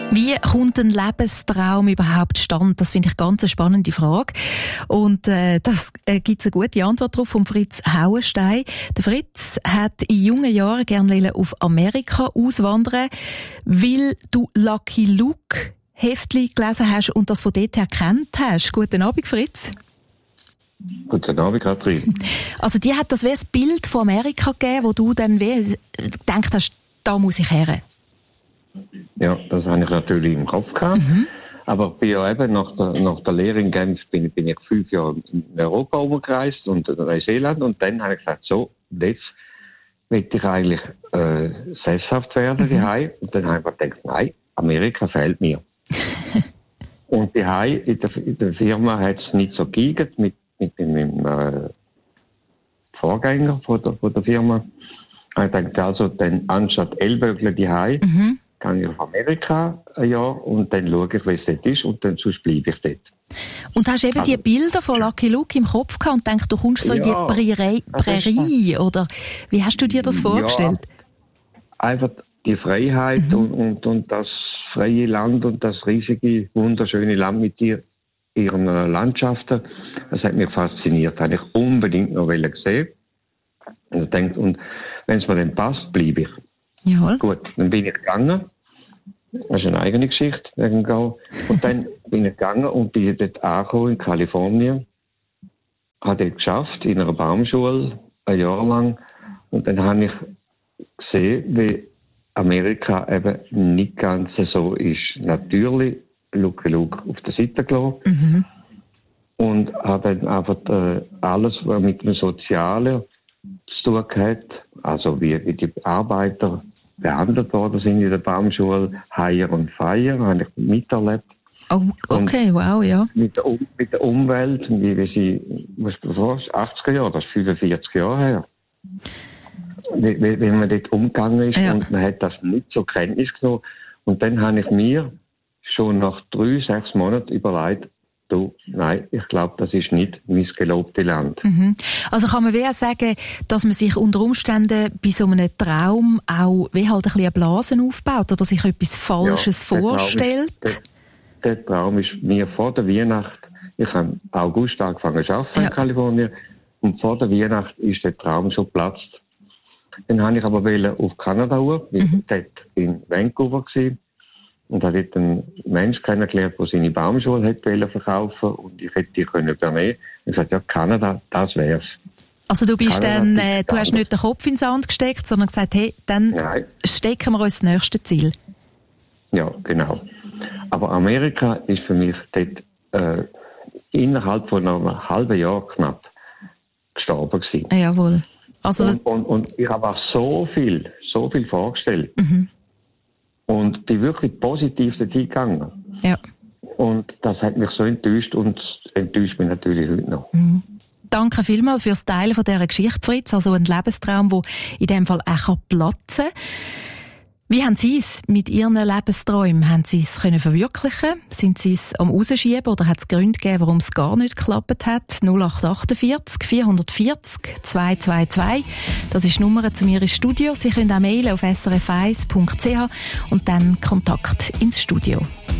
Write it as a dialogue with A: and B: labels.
A: Wie kommt ein Lebenstraum überhaupt zustande? Das finde ich ganz eine spannende Frage. Und das gibt es eine gute Antwort darauf von Fritz Hauenstein. Der Fritz hat in jungen Jahren gerne auf Amerika auswandern, weil du Lucky Luke Heftli gelesen hast und das von dort her kennt hast. Guten Abend, Fritz.
B: Guten Abend, Katrin.
A: Also die hat das wie ein Bild von Amerika gegeben, wo du dann wie gedacht hast, da muss ich her.
B: Ja, das habe ich natürlich im Kopf gehabt. Aber bin ja eben nach der Lehre in Genf bin ich 5 Jahre in Europa umgereist und in Neuseeland. Und dann habe ich gesagt, so, jetzt will ich eigentlich sesshaft werden daheim. Und dann habe ich gedacht, nein, Amerika fehlt mir. Und daheim in der Firma hat es nicht so gegangen mit meinem Vorgänger von der Firma. Ich dachte also, dann anstatt Ellbögler daheim, gehe ich auf Amerika ein Jahr und dann schaue ich, wie es dort ist und dann sonst bleibe ich dort.
A: Und hast eben die Bilder von Lucky Luke im Kopf gehabt und denkst, du kommst so in die Prärie, oder wie hast du dir das vorgestellt?
B: Ja, einfach die Freiheit und das freie Land und das riesige, wunderschöne Land mit ihren Landschaften, das hat mich fasziniert. Das habe ich unbedingt noch sehen. Und wenn es mir dann passt, bleibe ich.
A: Jawohl.
B: Gut, dann bin ich gegangen. Das ist eine eigene Geschichte. Und dann bin ich gegangen und bin dort angekommen in Kalifornien. Habe dort geschafft, in einer Baumschule, ein Jahr lang. Und dann habe ich gesehen, wie Amerika eben nicht ganz so ist. Natürlich, Lucky Luke auf der Seite gelassen. Und habe dann einfach alles, was mit dem Sozialen zu tun hat, also wie die Arbeiter behandelt worden sind in der Baumschule, Hire und Fire, habe ich miterlebt.
A: Oh, okay, wow, ja.
B: Mit der Umwelt, wie sie, was du sagst, 80er Jahre, das ist 45 Jahre her. Wie man dort umgegangen ist und man hat das nicht zur Kenntnis genommen. Und dann habe ich mir schon nach 3-6 Monaten überlegt, nein, ich glaube, das ist nicht mein gelobtes Land.
A: Also kann man wie auch sagen, dass man sich unter Umständen bei so einem Traum auch wie halt ein bisschen eine Blase aufbaut oder sich etwas Falsches vorstellt?
B: Der Traum ist mir vor der Weihnacht, ich habe im August angefangen zu arbeiten in Kalifornien und vor der Weihnacht ist der Traum schon geplatzt. Dann wollte ich aber auf Kanada hoch, weil ich dort in Vancouver war. Und habe dort einen Menschen kennengelernt, der seine Baumschule hätte verkaufen und ich hätte die übernehmen können. Ich sagte, ja, Kanada, das wär's.
A: Also du bist Kanada, du hast nicht den Kopf ins Sand gesteckt, sondern gesagt, hey, dann stecken wir uns das nächste Ziel.
B: Ja, genau. Aber Amerika ist für mich dort innerhalb von einem halben Jahr knapp gestorben gewesen.
A: Jawohl. Also
B: und ich habe auch so viel vorgestellt. Und bin wirklich positiv dorthin gegangen. Ja. Und das hat mich so enttäuscht und enttäuscht mich natürlich heute noch.
A: Danke vielmals fürs Teilen von dieser Geschichte, Fritz. Also ein Lebenstraum, der in dem Fall auch platzen kann. Wie haben Sie es mit Ihren Lebensträumen? Haben Sie es verwirklichen? Sind Sie es am Rausschieben oder hat es Gründe gegeben, warum es gar nicht geklappt hat? 0848 440 222. Das ist die Nummer zu mir ins Studio. Sie können auch mailen auf srf1.ch und dann Kontakt ins Studio.